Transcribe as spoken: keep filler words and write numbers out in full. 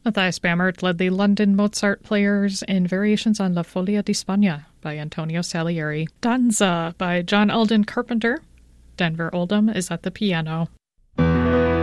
Matthias Bamert led the London Mozart Players in Variations on La Folia di Spagna by Antonio Salieri. Danza by John Eldon Carpenter. Denver Oldham is at the piano.